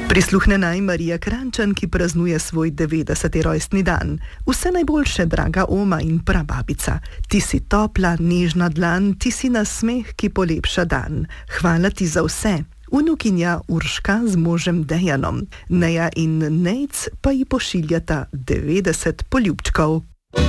Prisluhne naj Marija Kranjčan, ki praznuje svoj 90. rojstni dan. Vse najboljše, draga oma in prababica. Ti si topla, nežna dlan, ti si nasmeh, ki polepša dan. Hvala ti za vse. Vnukinja Urška z možem Dejanom. Neja in Nejc pa ji pošiljata 90 poljubčkov.